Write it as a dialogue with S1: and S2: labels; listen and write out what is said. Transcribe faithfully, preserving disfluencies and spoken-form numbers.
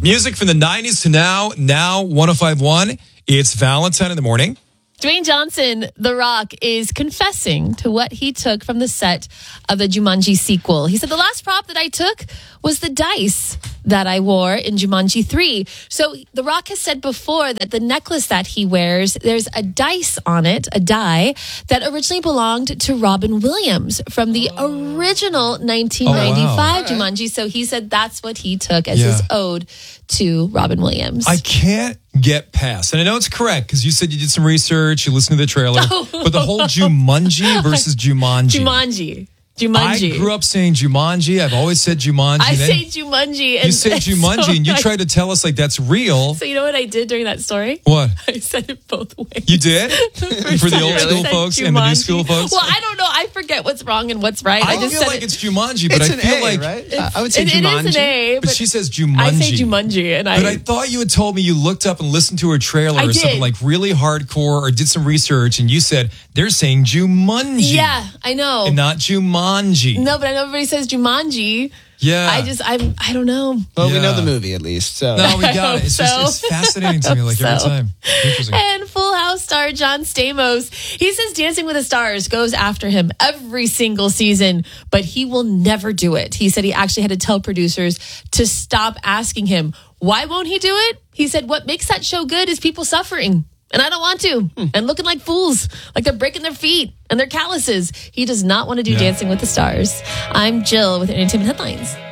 S1: Music from the nineties to now, now one oh five point one. It's Valentine in the morning.
S2: Dwayne Johnson, The Rock, is confessing to what he took from the set of the Jumanji sequel. He said, the last prop that I took was the dice that I wore in Jumanji three. So The Rock has said before that the necklace that he wears, there's a dice on it, a die, that originally belonged to Robin Williams from the original nineteen ninety-five
S1: oh, wow.
S2: Jumanji. So he said that's what he took as
S1: Yeah.
S2: his ode to Robin Williams.
S1: I can't get past, and I know it's correct because you said you did some research, you listened to the trailer, but the whole Jumanji versus Jumanji.
S2: Jumanji. Jumanji.
S1: I grew up saying Jumanji. I've always said Jumanji.
S2: I
S1: Then
S2: say Jumanji. And
S1: you say Jumanji,
S2: so
S1: and you
S2: I-
S1: tried to tell us like that's real.
S2: So you know what I did during that story?
S1: What?
S2: I said it both ways.
S1: You did? For the old
S2: I
S1: school
S2: said
S1: folks and the new
S2: Jumanji.
S1: school folks?
S2: Well, I don't know. I forget what's wrong and what's right. I,
S1: I
S2: just
S1: feel
S2: said
S1: like
S2: it.
S1: it's Jumanji, but
S3: It's
S1: I
S3: an
S1: feel
S3: A,
S1: like
S3: right? I would say
S2: it,
S3: Jumanji.
S2: it is an A,
S1: But
S2: but
S1: she says Jumanji.
S2: I say Jumanji, and I.
S1: But I thought you had told me you looked up and listened to her trailer
S2: I
S1: or
S2: did.
S1: something like really hardcore or did some research and you said they're saying Jumanji.
S2: yeah, I know.
S1: And not Jumanji.
S2: No, but I know everybody says Jumanji.
S1: Yeah.
S2: I just, I'm, I don't know.
S3: Well, we know
S1: Yeah.
S3: the movie at least. So.
S1: No, we
S2: I
S1: got it.
S2: hope
S1: It's just
S2: so.
S1: it's fascinating to me like every
S2: so.
S1: time. Interesting.
S2: And Full House star John Stamos, he says Dancing with the Stars goes after him every single season, but he will never do it. He said he actually had to tell producers to stop asking him, why won't he do it? He said, what makes that show good is people suffering. And I don't want to.
S1: Hmm.
S2: And looking like fools, like they're breaking their feet and their calluses. He does not want to do
S1: Yeah.
S2: Dancing with the Stars. I'm Jill with Entertainment Headlines.